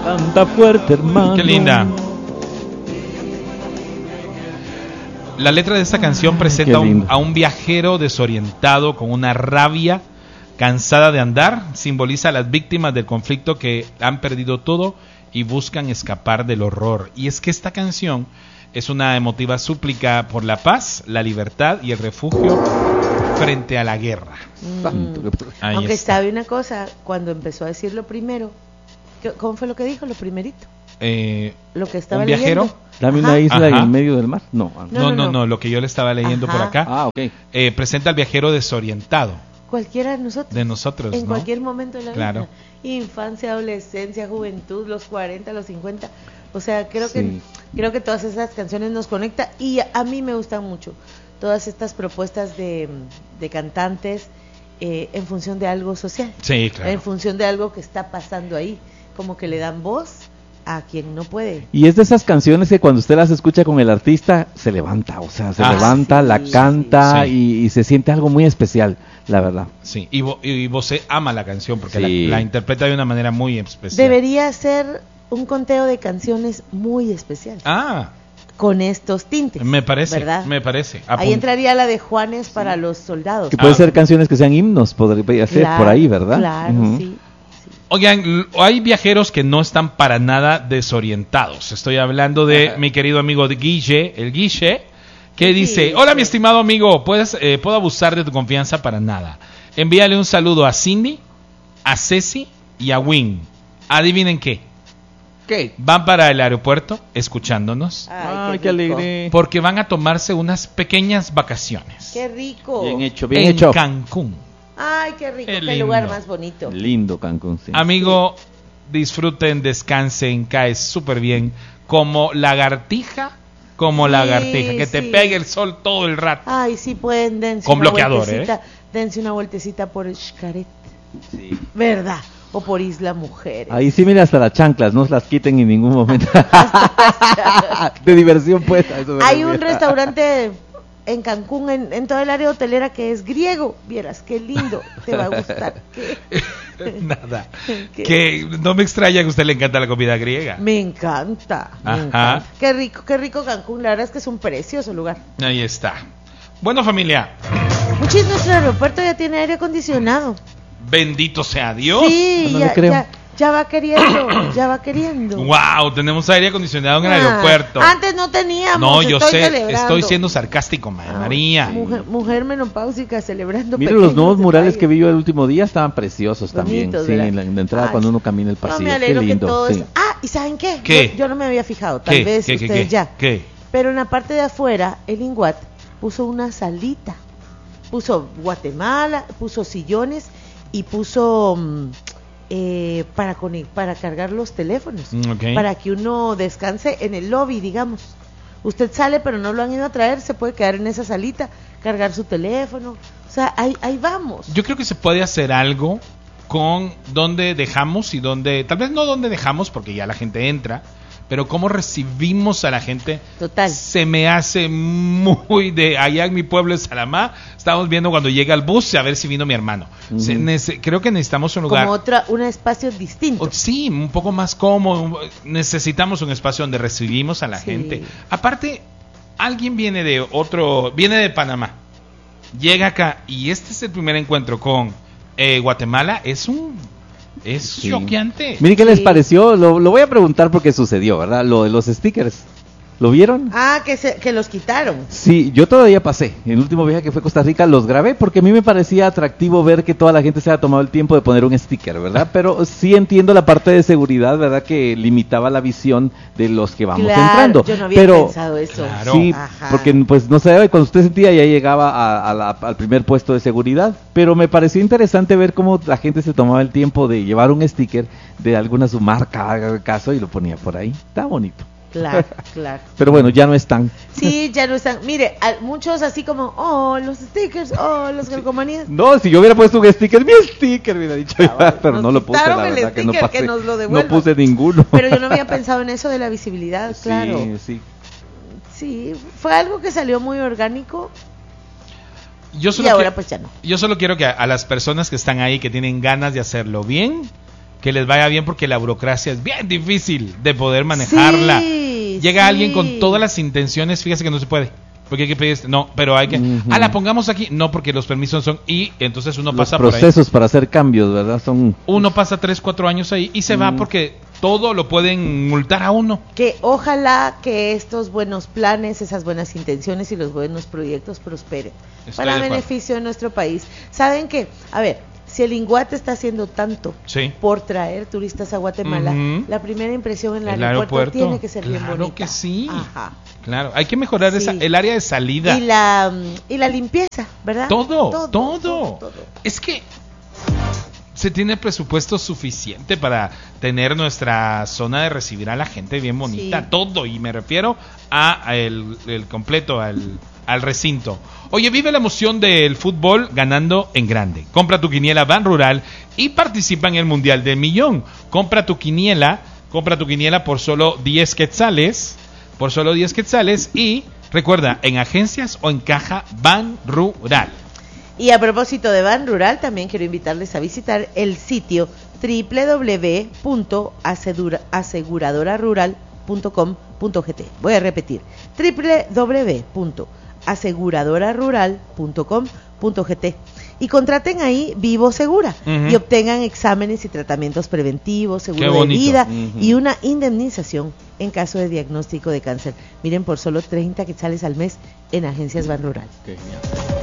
Canta fuerte, hermano. Qué linda. La letra de esta canción presenta a un viajero desorientado con una rabia, cansada de andar. Simboliza a las víctimas del conflicto que han perdido todo y buscan escapar del horror. Y es que esta canción es una emotiva súplica por la paz, la libertad y el refugio frente a la guerra. Aunque sabe una cosa, cuando empezó a decir lo primero, ¿cómo fue lo que dijo? Lo primerito. Lo que estaba un viajero leyendo. Dame una isla en el medio del mar. No, lo que yo le estaba leyendo por acá. Presenta al viajero desorientado. Cualquiera de nosotros. De nosotros, en cualquier momento de la vida. Claro. Infancia, adolescencia, juventud, los 40, los 50. O sea, creo que todas esas canciones nos conectan y a mí me gustan mucho todas estas propuestas de cantantes en función de algo social. Sí, claro. En función de algo que está pasando ahí, como que le dan voz a quien no puede. Y es de esas canciones que cuando usted las escucha con el artista se levanta, o sea, levanta, la canta y se siente algo muy especial, la verdad. Sí, y vos ama la canción porque la interpreta de una manera muy especial. Debería ser un conteo de canciones muy especial. Con estos tintes. Me parece, ¿verdad? Me parece. Ahí entraría la de Juanes para los soldados. Que puede ser canciones que sean himnos, podría ser por ahí, ¿verdad? Claro, sí. Oigan, hay viajeros que no están para nada desorientados. Estoy hablando de mi querido amigo Guille, el Guille, que dice: hola mi estimado amigo, puedo abusar de tu confianza para nada. Envíale un saludo a Cindy, a Ceci y a Win. Adivinen qué. Van para el aeropuerto escuchándonos. Ay, qué alegre. Porque van a tomarse unas pequeñas vacaciones. Qué rico. Bien hecho, bien hecho. En Cancún. Ay, qué rico, qué lugar más bonito. Lindo Cancún, sí. Amigo, disfruten, descansen, caes súper bien. Como lagartija, que te pegue el sol todo el rato. Ay, sí pueden, dense con una bloqueador, dense una vueltecita por Xcaret. Sí. ¿Verdad? O por Isla Mujeres. Ahí sí, mira, hasta las chanclas, no se las quiten en ningún momento. De diversión, pues. Hay un restaurante en Cancún, en toda el área hotelera, que es griego. Vieras, qué lindo, te va a gustar. Nada. Que no me extraña que a usted le encanta la comida griega. Me encanta, me encanta. Qué rico Cancún, la verdad es que es un precioso lugar. Ahí está. Bueno, familia. Muchis, nuestro aeropuerto ya tiene aire acondicionado. Bendito sea Dios. Sí, no ya va queriendo. Wow, tenemos aire acondicionado en el aeropuerto. Antes no teníamos. No, yo sé, estoy siendo sarcástico, Madre María. Mujer menopáusica celebrando. Mire, los nuevos murales que vi yo el último día estaban preciosos. Bonitos, también. Sí, en la entrada cuando uno camina el pasillo. Me alegro qué lindo. Que todo sí. ¿y saben qué? ¿Qué? Yo no me había fijado, tal vez ustedes ya. ¿Qué? Pero en la parte de afuera, el INGUAT puso una salita. Puso Guatemala, puso sillones y puso para cargar los teléfonos, para que uno descanse en el lobby, digamos. Usted sale pero no lo han ido a traer, se puede quedar en esa salita, cargar su teléfono, o sea, ahí vamos. Yo creo que se puede hacer algo con dónde dejamos y dónde, tal vez no dónde dejamos porque ya la gente entra, pero cómo recibimos a la gente. Total. Se me hace muy de allá en mi pueblo de Salamá. Estamos viendo cuando llega el bus a ver si vino mi hermano. Creo que necesitamos un lugar como un espacio distinto. Sí, un poco más cómodo. Necesitamos un espacio donde recibimos a la gente. Aparte, alguien viene de Panamá, llega acá y este es el primer encuentro con Guatemala. Es choqueante. Miren qué les pareció, lo voy a preguntar porque sucedió, ¿verdad? Lo de los stickers, ¿lo vieron? Que los quitaron. Sí, yo todavía pasé, el último viaje que fue a Costa Rica los grabé porque a mí me parecía atractivo ver que toda la gente se haya tomado el tiempo de poner un sticker, ¿verdad? Pero sí entiendo la parte de seguridad, ¿verdad? Que limitaba la visión de los que vamos entrando. Yo no había pensado eso. Claro. Sí, porque pues no sé, cuando usted sentía ya llegaba al primer puesto de seguridad, pero me pareció interesante ver cómo la gente se tomaba el tiempo de llevar un sticker de alguna su marca, caso, y lo ponía por ahí. Está bonito. Claro. Pero bueno, ya no están. Sí, ya no están. Mire, muchos así como, los stickers, los calcomanías. No, si yo hubiera puesto un sticker, mi sticker, me hubiera dicho, pero no lo puse, la verdad que no pasé. Que nos lo no puse ninguno. Pero yo no había pensado en eso de la visibilidad, claro. Sí, fue algo que salió muy orgánico. Pues ya no. Yo solo quiero que a las personas que están ahí, que tienen ganas de hacerlo bien, que les vaya bien, porque la burocracia es bien difícil de poder manejarla. Llega alguien con todas las intenciones, fíjese que no se puede. Porque hay que pedir, no, pero hay que, la pongamos aquí, no, porque los permisos son, y entonces uno pasa por ahí. Los procesos para hacer cambios, ¿verdad? Uno pasa 3-4 años ahí y se va porque todo lo pueden multar a uno. Que ojalá que estos buenos planes, esas buenas intenciones y los buenos proyectos prosperen para beneficio de nuestro país. ¿Saben qué? A ver, si el INGUAT está haciendo tanto por traer turistas a Guatemala, la primera impresión en el aeropuerto tiene que ser bien bonita. Claro que sí. Ajá. Claro, hay que mejorar el área de salida. Y la limpieza, ¿verdad? Todo. Es que se tiene presupuesto suficiente para tener nuestra zona de recibir a la gente bien bonita, todo, y me refiero a el completo, al recinto. Oye, vive la emoción del fútbol ganando en grande. Compra tu quiniela Ban Rural y participa en el Mundial del Millón. Compra tu quiniela por solo 10 quetzales. Y recuerda, en agencias o en caja Ban Rural. Y a propósito de Ban Rural, también quiero invitarles a visitar el sitio www.aseguradorarural.com.gt. Voy a repetir, www.aseguradorarural.com.gt, y contraten ahí Vivo Segura y obtengan exámenes y tratamientos preventivos, seguro de vida y una indemnización en caso de diagnóstico de cáncer. Miren, por solo 30 quetzales al mes en agencias Ban Rural. Genial.